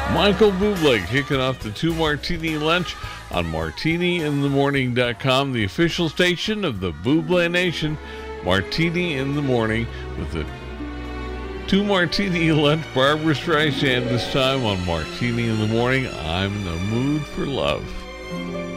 Michael Bublé kicking off the Two Martini Lunch on martiniinthemorning.com, the official station of the Bublé Nation. Martini in the Morning with the Two Martini Lunch. Barbra Streisand this time on Martini in the Morning. I'm in the mood for love.